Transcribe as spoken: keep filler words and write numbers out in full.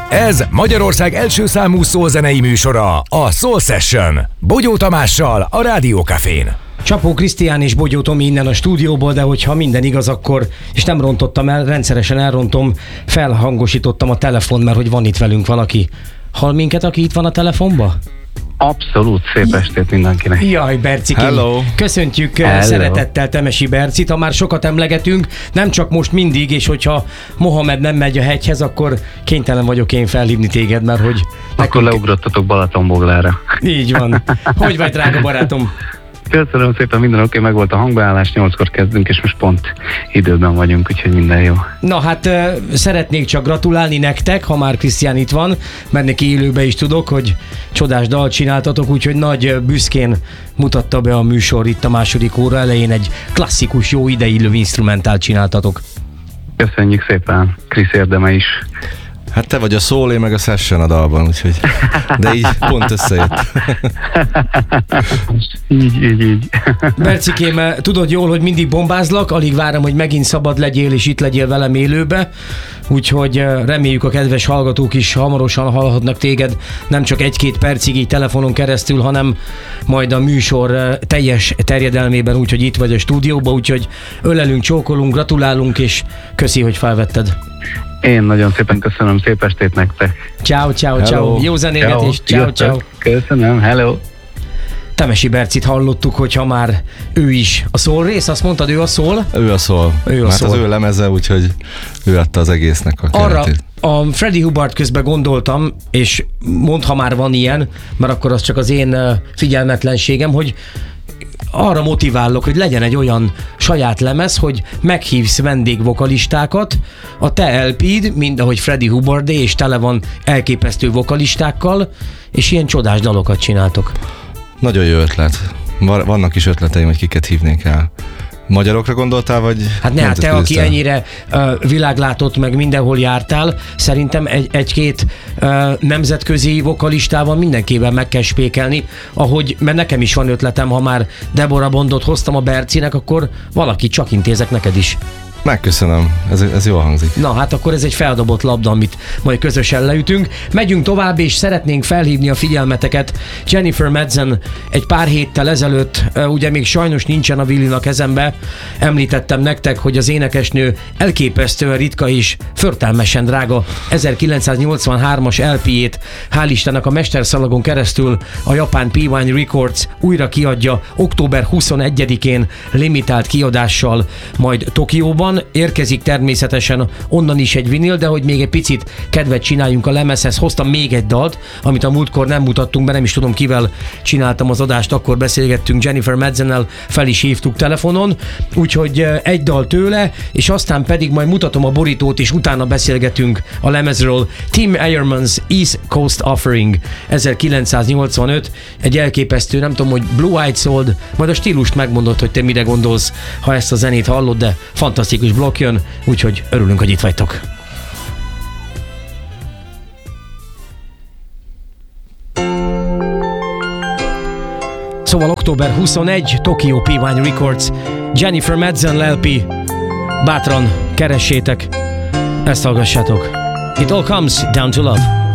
Ez Magyarország első számú szólzenei műsora, a Soul Session. Bogyó Tamással, a Rádió Cafén. Csapó Krisztián és Bogyó Tomi innen a stúdióból, de hogyha minden igaz, akkor, és nem rontottam el, rendszeresen elrontom, felhangosítottam a telefon, mert hogy van itt velünk valaki. Hall minket, aki itt van a telefonba? Abszolút, szép estét mindenkinek. Jaj, Bercikém. Hello. Köszöntjük Hello. Szeretettel Temesi Bercit, ha már sokat emlegetünk, nem csak most mindig, és hogyha Mohamed nem megy a hegyhez, akkor kénytelen vagyok én felhívni téged, mert hogy... Akkor leugrottatok Balatonboglára. Így van. Hogy vagy, drága barátom? Köszönöm szépen, minden oké, meg volt a hangbeállás, nyolckor kezdünk, és most pont időben vagyunk, úgyhogy minden jó. Na hát uh, szeretnék csak gratulálni nektek, ha már Krisztián itt van, mert neki élőbe is tudok, hogy csodás dalt csináltatok, úgyhogy nagy uh, büszkén mutatta be a műsor itt a második óra elején, egy klasszikus, jó ideillő instrumentált csináltatok. Köszönjük szépen, Krisz érdeme is. Hát te vagy a soul, én meg a session a dalban, úgyhogy... De így pont összejött. így, így, így. Bercikém, tudod jól, hogy mindig bombázlak, alig várom, hogy megint szabad legyél, és itt legyél velem élőbe, úgyhogy reméljük a kedves hallgatók is hamarosan hallhatnak téged, nem csak egy-két percig így telefonon keresztül, hanem majd a műsor teljes terjedelmében, úgyhogy itt vagy a stúdióban, úgyhogy ölelünk, csókolunk, gratulálunk, és köszi, hogy felvetted. Én nagyon szépen köszönöm, szép estét nektek. Ciao, ciao, ciao. Jó zenéget, és ciao, ciao. Köszönöm, hello. Temesi Bercit hallottuk, hogyha már ő is. A soul rész, azt mondtad, ő a soul? Ő a soul. Ő a Mert soul. az ő lemeze, úgyhogy ő adta az egésznek a Arra keretét. a Freddie Hubbard közben gondoltam, és mondd, ha már van ilyen, mert akkor az csak az én figyelmetlenségem, hogy arra motivállok, hogy legyen egy olyan saját lemez, hogy meghívsz vendégvokalistákat, a te el pé-d, mind ahogy Freddie Hubbardé, és tele van elképesztő vokalistákkal, és ilyen csodás dalokat csináltok. Nagyon jó ötlet. Vannak is ötleteim, hogy kiket hívnék el. Magyarokra gondoltál, vagy... Hát ne, hát te, aki nemzetközi ennyire uh, világlátott, meg mindenhol jártál, szerintem egy, egy-két uh, nemzetközi vokalistával mindenképpen meg kell spékelni, ahogy, mert nekem is van ötletem, ha már Deborah Bondot hoztam a Bercinek, akkor valaki csak intézek neked is. Megköszönöm, ez, ez jól hangzik. Na hát akkor ez egy feldobott labda, amit majd közösen leütünk. Megyünk tovább, és szeretnénk felhívni a figyelmeteket. Jennifer Madsen egy pár héttel ezelőtt, ugye még sajnos nincsen a Willinak a kezembe, említettem nektek, hogy az énekesnő elképesztően ritka és förtelmesen drága ezerkilencszáznyolcvanhármas el pé-jét, hál' Istennek a mesterszalagon keresztül a japán pé egy Records újra kiadja október huszonegyedikén limitált kiadással majd Tokióban. Érkezik természetesen onnan is egy vinil, de hogy még egy picit kedvet csináljunk a lemezhez, hoztam még egy dalt, amit a múltkor nem mutattunk be, nem is tudom kivel csináltam az adást, akkor beszélgettünk Jennifer Madsennel, fel is hívtuk telefonon, úgyhogy egy dal tőle, és aztán pedig majd mutatom a borítót, és utána beszélgetünk a lemezről. Tim Eyerman's East Coast Offering ezerkilencszáznyolcvanöt, egy elképesztő, nem tudom, hogy Blue Eyed Soul, majd a stílust megmondod, hogy te mire gondolsz, ha ezt a zenét hallod, de fantasztikus blokk jön, úgyhogy örülünk, hogy itt vagytok. Szóval október huszonegyedike, Tokyo pé egy Records, Jennifer Madsen el pé, bátran keressétek, ezt hallgassátok. It all comes down to love.